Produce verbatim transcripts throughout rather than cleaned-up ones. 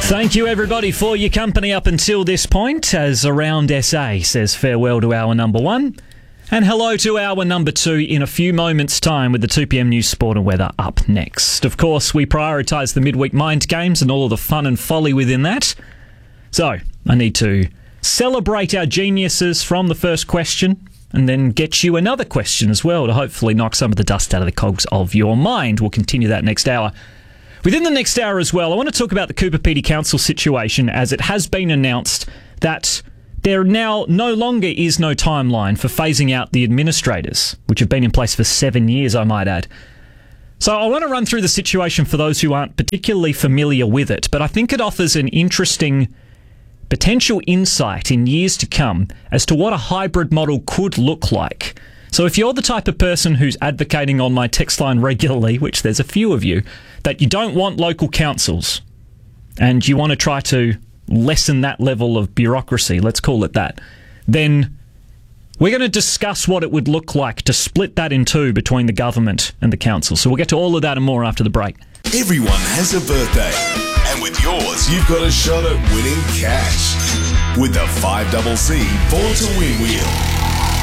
Thank you, everybody, for your company up until this point, as Around S A says farewell to hour number one. And hello to hour number two in a few moments' time with the two p m news, sport and weather up next. Of course, we prioritise the midweek mind games and all of the fun and folly within that. So, I need to celebrate our geniuses from the first question and then get you another question as well to hopefully knock some of the dust out of the cogs of your mind. We'll continue that next hour. Within the next hour as well, I want to talk about the Coober Pedy Council situation, as it has been announced that there now no longer is no timeline for phasing out the administrators, which have been in place for seven years, I might add. So I want to run through the situation for those who aren't particularly familiar with it, but I think it offers an interesting potential insight in years to come as to what a hybrid model could look like. So if you're the type of person who's advocating on my text line regularly, which there's a few of you, that you don't want local councils and you want to try to lessen that level of bureaucracy, let's call it that, then we're going to discuss what it would look like to split that in two between the government and the council. So we'll get to all of that and more after the break. Everyone has a birthday, and with yours, you've got a shot at winning cash with the five C C Born to Win wheel.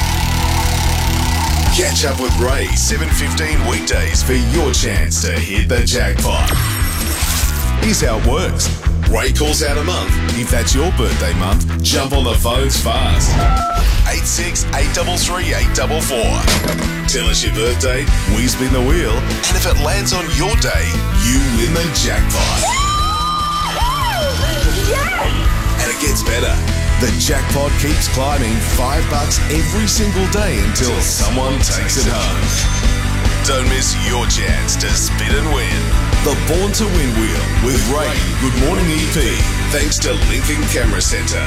Catch up with Ray seven fifteen weekdays for your chance to hit the jackpot. Here's how it works. Ray calls out a month. If that's your birthday month, jump on the phones fast. eight six eight three three eight four four. Tell us your birthday, we spin the wheel, and if it lands on your day, you win the jackpot. Yes! And it gets better. The jackpot keeps climbing five bucks every single day until someone takes it home. Don't miss your chance to spin and win. The Born to Win wheel with Ray Good Morning E P. Thanks to Lincoln Camera Centre.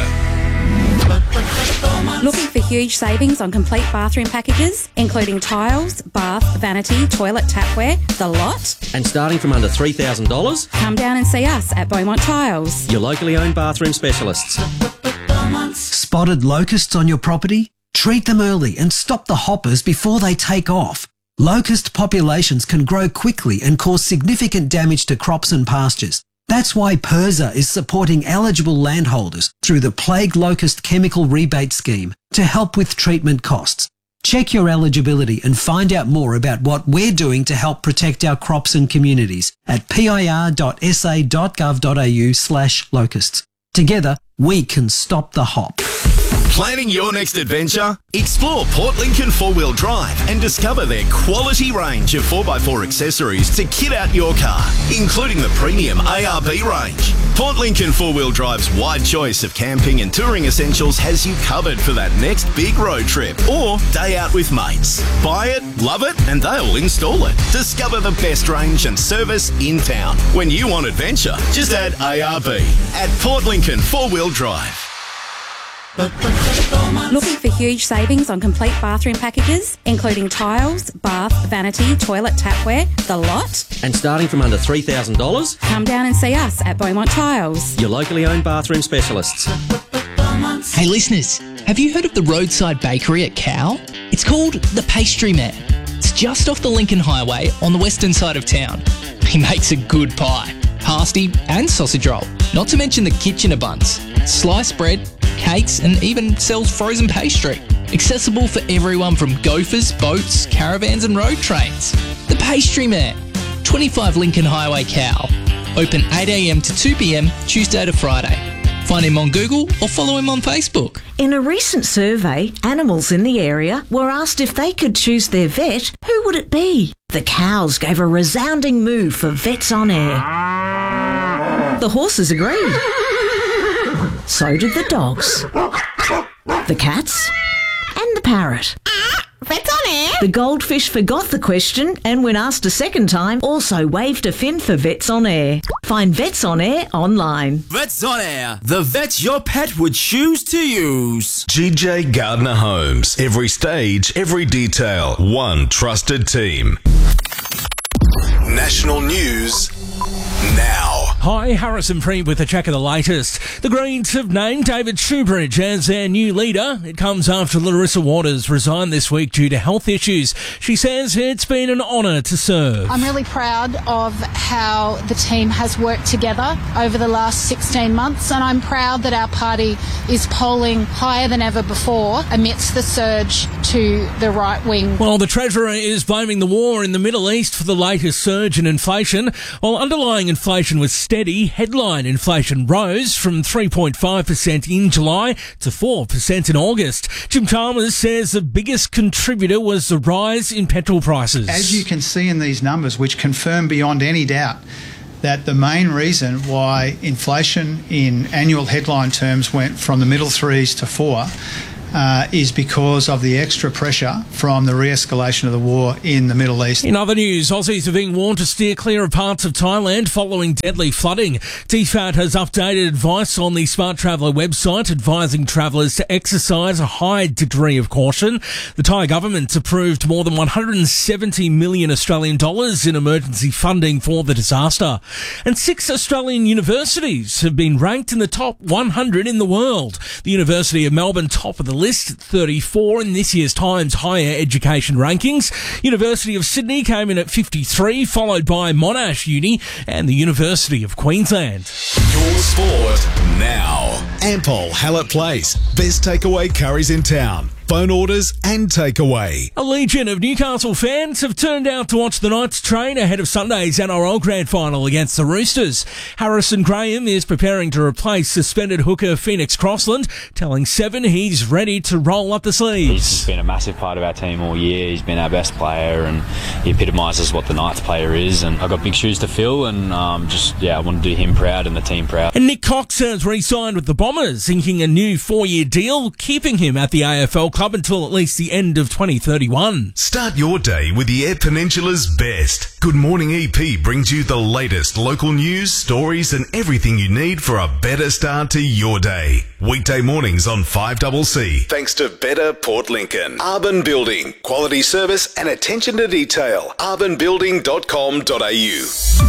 Looking for huge savings on complete bathroom packages, including tiles, bath, vanity, toilet, tapware, the lot? And starting from under three thousand dollars? Come down and see us at Beaumont Tiles, your locally owned bathroom specialists. Spotted locusts on your property? Treat them early and stop the hoppers before they take off. Locust populations can grow quickly and cause significant damage to crops and pastures. That's why PIRSA is supporting eligible landholders through the Plague Locust Chemical Rebate Scheme to help with treatment costs. Check your eligibility and find out more about what we're doing to help protect our crops and communities at pir.sa.gov.au slash locusts. Together, we can stop the hop. Planning your next adventure? Explore Port Lincoln four-wheel drive and discover their quality range of four by four accessories to kit out your car, including the premium A R B range. Port Lincoln four-wheel drive's wide choice of camping and touring essentials has you covered for that next big road trip or day out with mates. Buy it, love it, and they'll install it. Discover the best range and service in town. When you want adventure, just add A R B at Port Lincoln four-wheel drive. Looking for huge savings on complete bathroom packages, including tiles, bath, vanity, toilet, tapware, the lot? And starting from under three thousand dollars? Come down and see us at Beaumont Tiles, your locally owned bathroom specialists. Hey listeners, have you heard of the roadside bakery at Cow? It's called The Pastry Man. It's just off the Lincoln Highway on the western side of town. He makes a good pie, pasty and sausage roll, not to mention the Kitchener buns, sliced bread, cakes, and even sells frozen pastry. Accessible for everyone from gophers, boats, caravans and road trains. The Pastry Man, twenty-five Lincoln Highway, Cow. Open eight a m to two p m Tuesday to Friday. Find him on Google or follow him on Facebook. In a recent survey, animals in the area were asked if they could choose their vet, who would it be? The cows gave a resounding moo for Vets on Air. The horses agreed. So did the dogs, the cats, and the parrot. Vets on Air? The goldfish forgot the question and when asked a second time, also waved a fin for Vets on Air. Find Vets on Air online. Vets on Air, the vets your pet would choose to use. G J Gardner Homes. Every stage, every detail, one trusted team. National news now. Hi, Harrison Freed with a check of the latest. The Greens have named David Shoebridge as their new leader. It comes after Larissa Waters resigned this week due to health issues. She says it's been an honour to serve. I'm really proud of how the team has worked together over the last sixteen months, and I'm proud that our party is polling higher than ever before amidst the surge to the right wing. Well, the Treasurer is blaming the war in the Middle East for the latest surge in inflation, while underlying inflation was steady. Headline inflation rose from three point five percent in July to four percent in August. Jim Chalmers says the biggest contributor was the rise in petrol prices. As you can see in these numbers, which confirm beyond any doubt that the main reason why inflation in annual headline terms went from the middle threes to four Uh, is because of the extra pressure from the re-escalation of the war in the Middle East. In other news, Aussies are being warned to steer clear of parts of Thailand following deadly flooding. T FAT has updated advice on the Smart Traveller website, advising travellers to exercise a high degree of caution. The Thai government approved more than one hundred seventy million Australian dollars in emergency funding for the disaster. And six Australian universities have been ranked in the top one hundred in the world. The University of Melbourne, top of the list, thirty-four in this year's Times Higher Education rankings. University of Sydney came in at fifty-three, followed by Monash Uni and the University of Queensland. Your sport now. Ampol Hallett Place. Best takeaway curries in town. Phone orders and takeaway. A legion of Newcastle fans have turned out to watch the Knights train ahead of Sunday's N R L Grand Final against the Roosters. Harrison Graham is preparing to replace suspended hooker Phoenix Crossland, telling Seven he's ready to roll up the sleeves. He's been a massive part of our team all year. He's been our best player, and he epitomises what the Knights player is. And I've got big shoes to fill, and um, just, yeah, I want to do him proud and the team proud. And Nick Cox has re-signed with the Bombers, inking a new four-year deal, keeping him at the A F L club until at least the end of twenty thirty-one. Start your day with the Eyre Peninsula's best. Good Morning E P brings you the latest local news, stories and everything you need for a better start to your day. Weekday mornings on five C C. Thanks to Better Port Lincoln. Arbon Building. Quality service and attention to detail. arbon building dot com dot a u.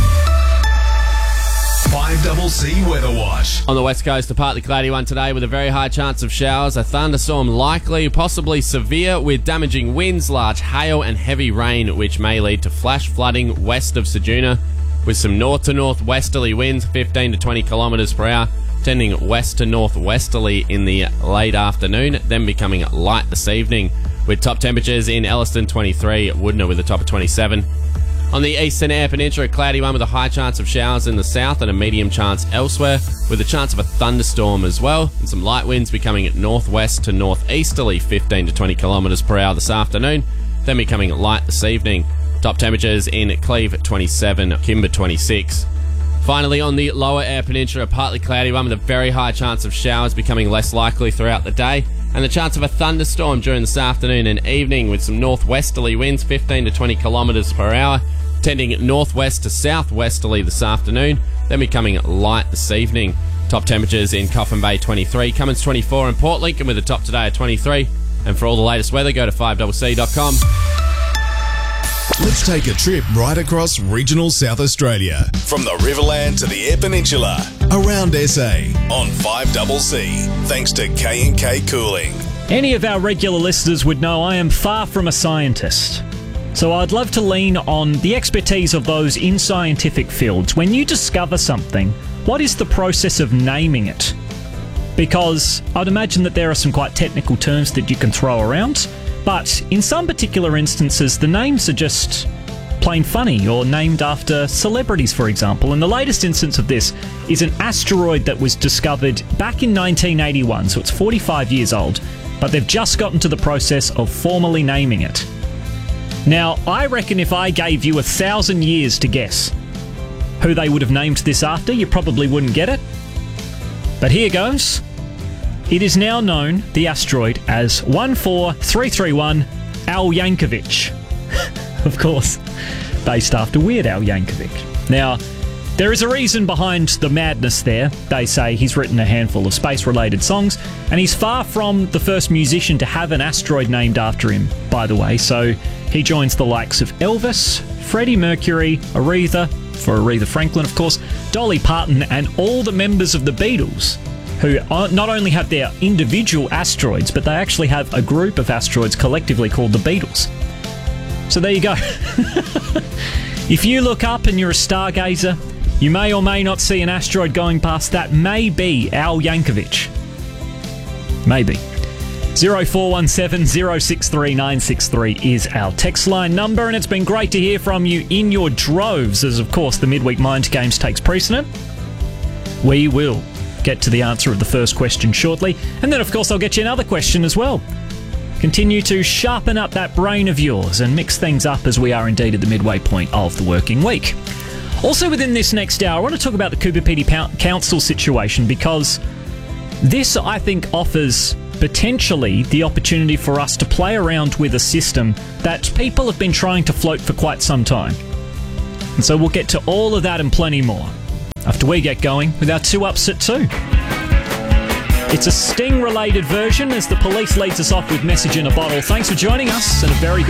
five C C Weather Watch. On the west coast, a partly cloudy one today with a very high chance of showers. A thunderstorm likely, possibly severe, with damaging winds, large hail and heavy rain, which may lead to flash flooding west of Ceduna, with some north to northwesterly winds, fifteen to twenty kilometres per hour, tending west to northwesterly in the late afternoon, then becoming light this evening, with top temperatures in Elliston twenty-three, Woodner with a top of twenty-seven. On the eastern Eyre Peninsula, a cloudy one with a high chance of showers in the south and a medium chance elsewhere, with a chance of a thunderstorm as well, and some light winds becoming northwest to northeasterly, fifteen to twenty kilometres per hour this afternoon, then becoming light this evening. Top temperatures in Cleve twenty-seven, Kimber twenty-six. Finally, on the lower Eyre Peninsula, a partly cloudy one with a very high chance of showers becoming less likely throughout the day, and the chance of a thunderstorm during this afternoon and evening, with some northwesterly winds, fifteen to twenty kilometres per hour, tending northwest to southwesterly this afternoon, then becoming light this evening. Top temperatures in Coffin Bay twenty-three, Cummins twenty-four, and Port Lincoln with a top today at twenty-three. And for all the latest weather, go to five C C dot com. Let's take a trip right across regional South Australia, from the Riverland to the Eyre Peninsula, around S A on five C C, thanks to K and K Cooling. Any of our regular listeners would know I am far from a scientist. So I'd love to lean on the expertise of those in scientific fields. When you discover something, what is the process of naming it? Because I'd imagine that there are some quite technical terms that you can throw around, but in some particular instances, the names are just plain funny or named after celebrities, for example. And the latest instance of this is an asteroid that was discovered back in nineteen eighty-one, so it's forty-five years old, but they've just gotten to the process of formally naming it. Now, I reckon if I gave you a thousand years to guess who they would have named this after, you probably wouldn't get it. But here goes. It is now known, the asteroid, as one four three three one Al Yankovic. Of course, based after Weird Al Yankovic. Now, there is a reason behind the madness there. They say he's written a handful of space-related songs, and he's far from the first musician to have an asteroid named after him, by the way. So he joins the likes of Elvis, Freddie Mercury, Aretha, for Aretha Franklin, of course, Dolly Parton, and all the members of the Beatles, who not only have their individual asteroids, but they actually have a group of asteroids collectively called the Beatles. So there you go. If you look up and you're a stargazer, you may or may not see an asteroid going past. That may be Al Yankovic. Maybe. zero four one seven, zero six three, nine six three is our text line number, and it's been great to hear from you in your droves as, of course, the Midweek Mind Games takes precedent. We will get to the answer of the first question shortly, and then, of course, I'll get you another question as well. Continue to sharpen up that brain of yours and mix things up as we are indeed at the midway point of the working week. Also within this next hour, I want to talk about the Coober Pedy Council situation, because this, I think, offers potentially the opportunity for us to play around with a system that people have been trying to float for quite some time. And so we'll get to all of that and plenty more after we get going with our two ups at two. It's a Sting-related version as the Police leads us off with Message in a Bottle. Thanks for joining us and a very good